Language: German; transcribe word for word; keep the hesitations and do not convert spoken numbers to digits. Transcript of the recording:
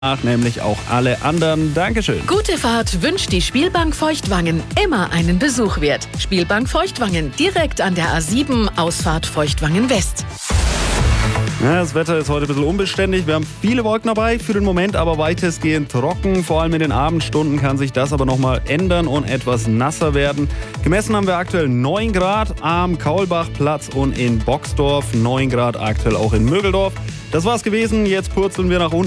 nämlich auch alle anderen. Dankeschön. Gute Fahrt wünscht die Spielbank Feuchtwangen. Immer einen Besuch wert. Spielbank Feuchtwangen, direkt an der A sieben, Ausfahrt Feuchtwangen West. Ja, das Wetter ist heute ein bisschen unbeständig. Wir haben viele Wolken dabei, für den Moment aber weitestgehend trocken. Vor allem in den Abendstunden kann sich das aber nochmal ändern und etwas nasser werden. Gemessen haben wir aktuell neun Grad am Kaulbachplatz und in Boxdorf, neun Grad aktuell auch in Mögeldorf. Das war's gewesen, jetzt purzeln wir nach unten.